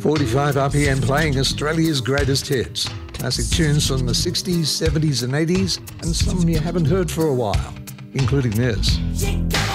45 RPM playing Australia's greatest hits. Classic tunes from the 60s, 70s and 80s, and some you haven't heard for a while, including this.